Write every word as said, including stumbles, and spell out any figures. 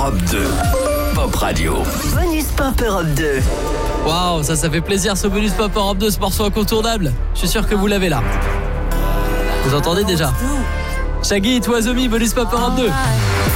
Europe deux. Pop Radio. Bonus Pop Europe deux. Waouh, ça, ça fait plaisir ce bonus Pop Europe deux, ce morceau incontournable. Je suis sûr que vous l'avez là. Vous entendez déjà Shaggy, It Was Me, bonus Pop Europe deux.